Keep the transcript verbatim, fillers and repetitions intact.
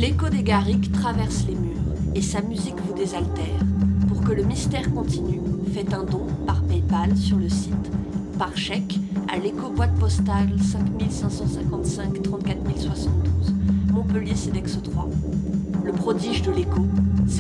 L'écho des Garrigues traverse les murs et sa musique vous désaltère. Pour que le mystère continue, faites un don par PayPal sur le site, par chèque à l'écho boîte postale cinq cinq cent cinquante-cinq trente-quatre mille soixante-douze, Montpellier C E D E X trois. Le prodige de l'écho,